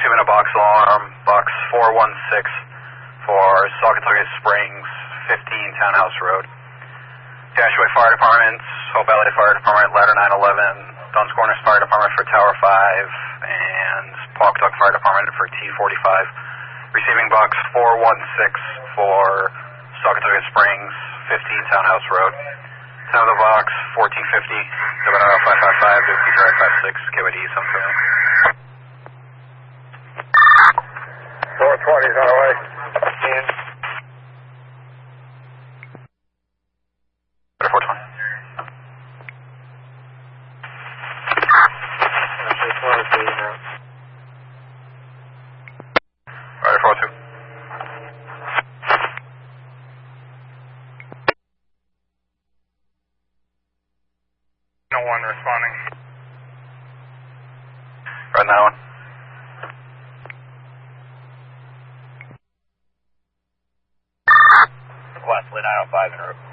receiving a box alarm, box 416 for Saugatuck Springs, 15 Townhouse Road. Dashway Fire Department, Hope Valley Fire Department, Ladder 911, Duns Corners Fire Department for Tower 5, and Pawcatuck Fire Department for T45. Receiving box 416 for Saugatuck Springs, 15 Townhouse Road. Time of the box, 1450, WNR 555, Dukey Drive 56, KYD 730. 420's on the way. Rider 420. Rider 402. No one responding. Right now. Wesley 905 in route.